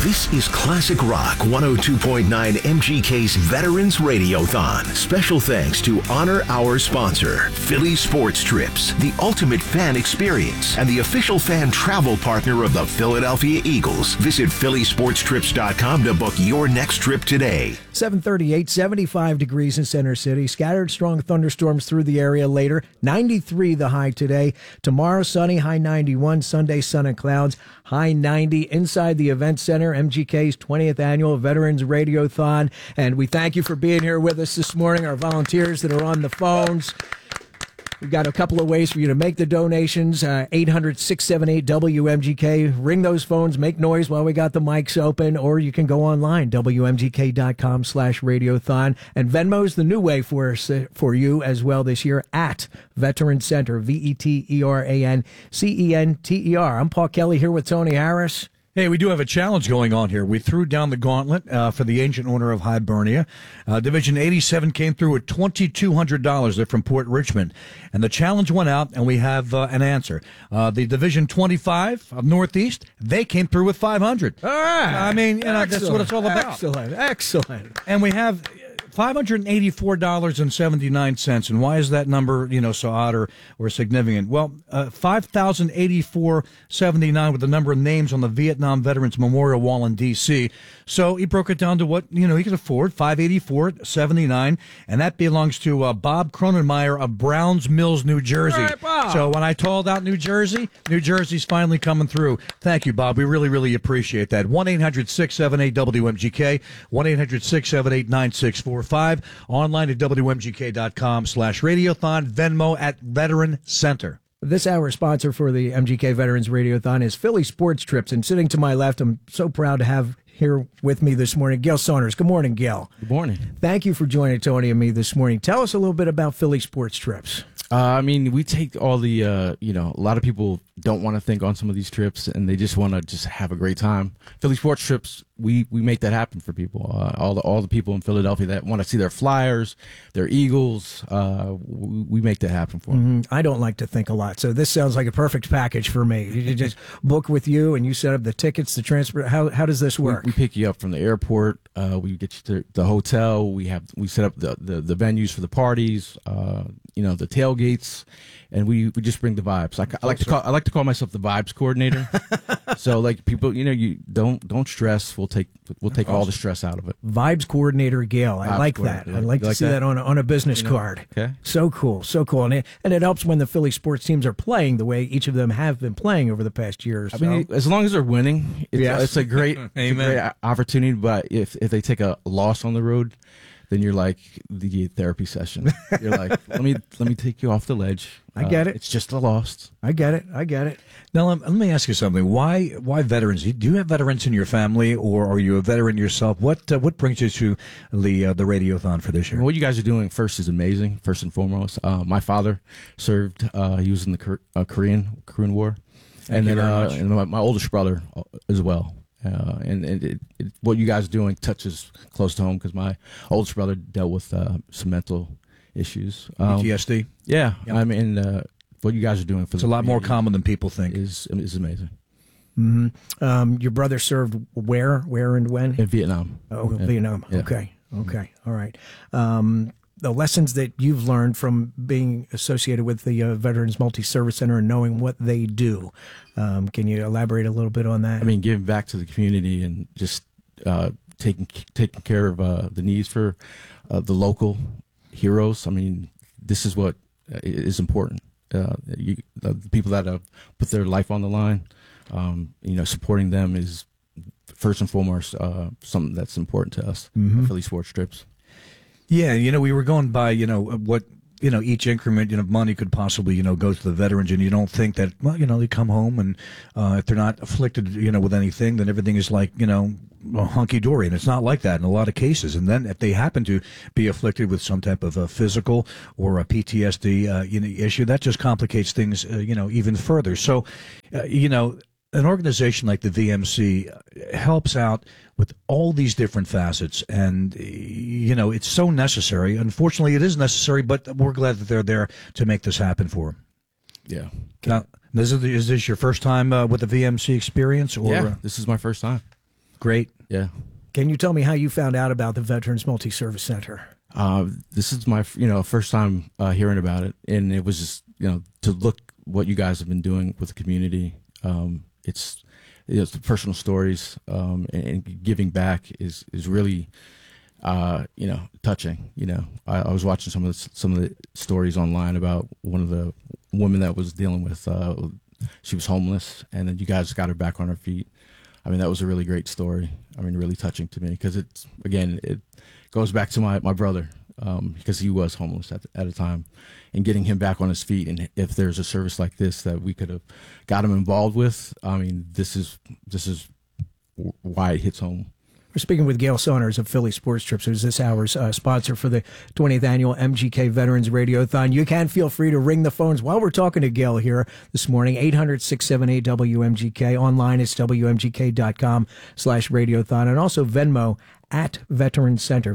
This is Classic Rock 102.9 MGK's Veterans Radiothon. Special thanks to honor our sponsor, Philly Sports Trips, the ultimate fan experience, and the official fan travel partner of the Philadelphia Eagles. Visit phillysportstrips.com to book your next trip today. 7:38, 75 degrees in Center City. Scattered strong thunderstorms through the area later. 93 the high today. Tomorrow sunny, high 91. Sunday sun and clouds, high 90. Inside the Event Center, MGK's 20th Annual Veterans Radiothon. And we thank you for being here with us this morning, our volunteers that are on the phones. We've got a couple of ways for you to make the donations. 800-678-WMGK. Ring those phones, make noise while we got the mics open, or you can go online, WMGK.com/radiothon. And Venmo's the new way for you as well this year, at Veteran Center, VETERANCENTER. I'm Paul Kelly here with Tony Harris. Hey, we do have a challenge going on here. We threw down the gauntlet for the ancient owner of Hibernia. Division 87 came through with $2,200. They're from Port Richmond. And the challenge went out, and we have an answer. The Division 25 of Northeast, they came through with $500. All right. I mean, that's what it's all about. Excellent. And we have $584.79. And why is that number, so odd or significant? Well, $5,084.79 with the number of names on the Vietnam Veterans Memorial Wall in D.C. So he broke it down to what, he could afford, $584.79. And that belongs to Bob Cronenmeyer of Browns Mills, New Jersey. All right, Bob. So when I told out New Jersey's finally coming through. Thank you, Bob. We really, really appreciate that. 1-800-678-WMGK, 1-800-678-9645. Online at WMGK.com/radiothon, Venmo at Veteran Center. This hour's sponsor for the MGK Veterans Radiothon is Philly Sports Trips. And sitting to my left, I'm so proud to have here with me this morning, Gail Saunders. Good morning, Gail. Good morning. Thank you for joining Tony and me this morning. Tell us a little bit about Philly Sports Trips. We take all the, a lot of people don't want to think on some of these trips, and they just want to just have a great time. Philly Sports Trips, we make that happen for people. All the people in Philadelphia that want to see their Flyers, their Eagles, we make that happen for them. I don't like to think a lot, so this sounds like a perfect package for me. You just book with you, and you set up the tickets, the transport. How does this work? We pick you up from the airport. We get you to the hotel. We set up the venues for the parties. The tailgates, and we just bring the vibes. I like to call myself the vibes coordinator. So people, you don't stress. We'll take all the stress out of it. Vibes coordinator Gail. I like that. I'd like to see that on a business card. Okay. So cool. And it helps when the Philly sports teams are playing the way each of them have been playing over the past year or so. I mean, as long as they're winning, it's a great, opportunity. But if they take a loss on the road, then you're like the therapy session. You're like, let me take you off the ledge. I get it. It's just a loss. I get it. Now, let me ask you something. Why veterans? Do you have veterans in your family, or are you a veteran yourself? What brings you to the Radiothon for this year? What you guys are doing first is amazing, first and foremost. My father served. He was in the Korean War. Thank you very much. And my oldest brother as well. What you guys are doing touches close to home because my oldest brother dealt with some mental issues. PTSD? Yeah. Yep. What you guys are doing it's a lot more common than people think. Is amazing. Mm-hmm. Your brother served where and when? In Vietnam. Oh, yeah. Vietnam. Yeah. Okay. All right. The lessons that you've learned from being associated with the Veterans Multi-Service Center and knowing what they do. Can you elaborate a little bit on that? Giving back to the community and just taking care of the needs for the local heroes. This is what is important. The people that have put their life on the line, supporting them is first and foremost something that's important to us. Philly Sports Trips. Yeah, we were going by, what, each increment of money could possibly, go to the veterans, and you don't think that, well, they come home and if they're not afflicted, with anything, then everything is like, hunky-dory, and it's not like that in a lot of cases. And then if they happen to be afflicted with some type of a physical or a PTSD issue, that just complicates things, even further. So, an organization like the VMC helps out with all these different facets, and it's so necessary. Unfortunately, it is necessary, but we're glad that they're there to make this happen for them. Yeah. Now, is this your first time with the VMC experience? Or? Yeah, this is my first time. Great. Yeah. Can you tell me how you found out about the Veterans Multi-Service Center? This is my first time hearing about it, and it was just to look what you guys have been doing with the community. It's the personal stories and giving back is really touching. I was watching some of the stories online about one of the women that was dealing with she was homeless, and then you guys got her back on her feet. I mean, that was a really great story. I mean, really touching to me because it goes back to my brother because he was homeless at a time, and getting him back on his feet. And if there's a service like this that we could have got him involved with, I mean, this is why it hits home. We're speaking with Gail Saunders of Philly Sports Trips, who's this hour's sponsor for the 20th annual MGK Veterans Radiothon. You can feel free to ring the phones while we're talking to Gail here this morning. 800-678-WMGK. Online is WMGK.com/radiothon. And also Venmo at Veteran Center,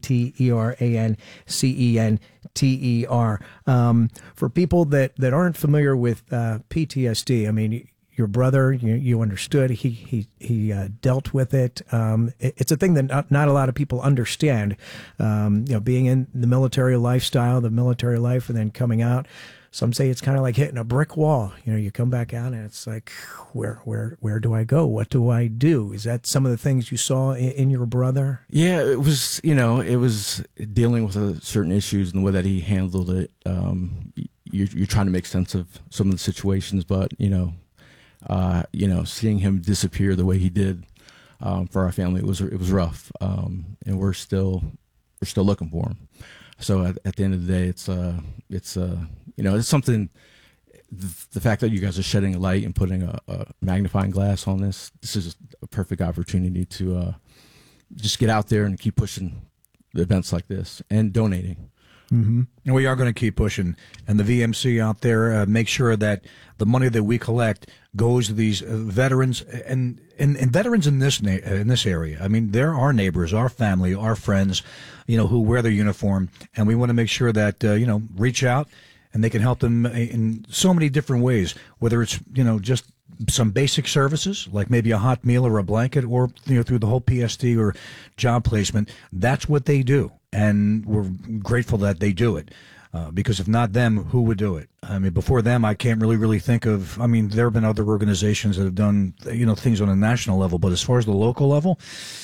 VETERANCENTER. For people that aren't familiar with PTSD, I mean, your brother, you understood. He dealt with it. It's a thing that not a lot of people understand. Being in the military lifestyle, the military life, and then coming out. Some say it's kind of like hitting a brick wall. You come back out and it's like, where do I go? What do I do? Is that some of the things you saw in your brother? Yeah, it was. It was dealing with certain issues and the way that he handled it. You're trying to make sense of some of the situations, but seeing him disappear the way he did for our family, it was rough, and we're still looking for him. So at the end of the day, it's something. The fact that you guys are shedding a light and putting a magnifying glass on this is a perfect opportunity to just get out there and keep pushing the events like this and donating. Mm-hmm. And we are going to keep pushing. And the VMC out there, make sure that the money that we collect goes to these veterans and veterans in this area. I mean, they're our neighbors, our family, our friends, who wear their uniform, and we want to make sure that reach out and they can help them in so many different ways. Whether it's just some basic services like maybe a hot meal or a blanket, or through the whole PSD or job placement. That's what they do. And we're grateful that they do it, because if not them, who would do it? I mean, before them, I can't really think of. I mean, there have been other organizations that have done things on a national level, but as far as the local level,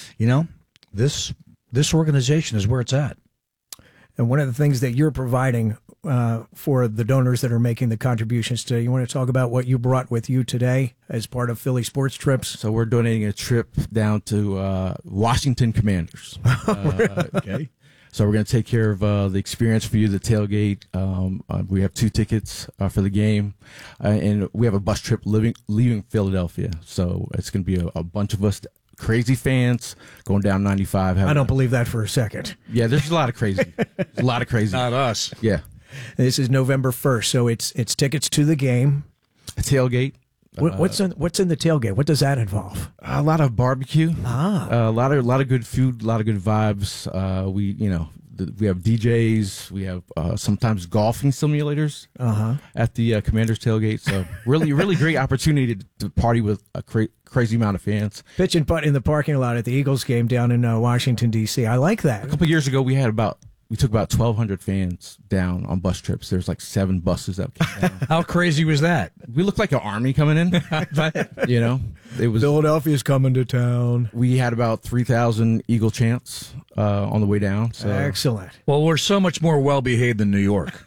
this organization is where it's at. And one of the things that you're providing for the donors that are making the contributions today, you want to talk about what you brought with you today as part of Philly Sports Trips? So we're donating a trip down to Washington Commanders. Okay. So we're going to take care of the experience for you, the tailgate. We have 2 tickets for the game, and we have a bus trip leaving Philadelphia. So it's going to be a bunch of us, crazy fans, going down 95. I don't believe that for a second. Yeah, there's a lot of crazy. Not us. Yeah. This is November 1st, so it's tickets to the game. A tailgate. What's in the tailgate? What does that involve? A lot of barbecue. A lot of good food. A lot of good vibes. We have DJs. We have sometimes golfing simulators at the Commanders tailgate. So really great opportunity to party with a crazy amount of fans. Pitch and putt in the parking lot at the Eagles game down in Washington, D.C. I like that. A couple of years ago, we took about 1,200 fans down on bus trips. There's like 7 buses that came down. How crazy was that? We looked like an army coming in. It was Philadelphia's coming to town. We had about 3,000 Eagle chants on the way down. So. Excellent. Well, we're so much more well behaved than New York.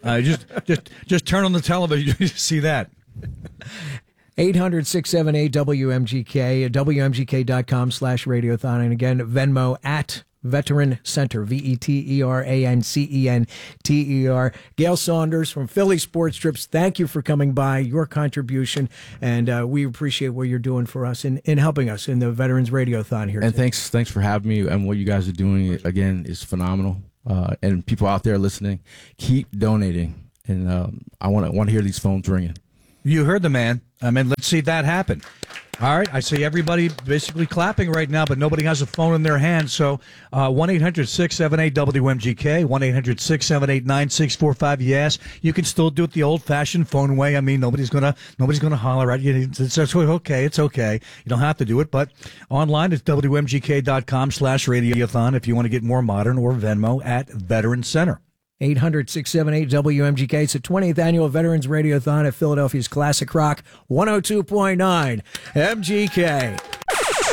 Just turn on the television, you see that. 800-678-WMGK, WMGK.com/radiothon. And again, Venmo at Veteran Center, VETERANCENTER. Gail Saunders from Philly Sports Trips, thank you for coming by, your contribution, and we appreciate what you're doing for us in helping us in the Veterans Radiothon here. And today. thanks for having me, and what you guys are doing, again, is phenomenal. And people out there listening, keep donating, and I want to hear these phones ringing. You heard the man. I mean, let's see that happen. All right, I see everybody basically clapping right now, but nobody has a phone in their hand. So 1-800-678-WMGK, 1-800-678-9645. Yes, you can still do it the old-fashioned phone way. I mean, nobody's gonna holler at you. It's okay. It's okay. You don't have to do it, but online it's WMGK.com/radiothon if you want to get more modern, or Venmo at Veterans Center. 800-678-WMGK. It's the 20th annual Veterans Radiothon at Philadelphia's Classic Rock 102.9 MGK.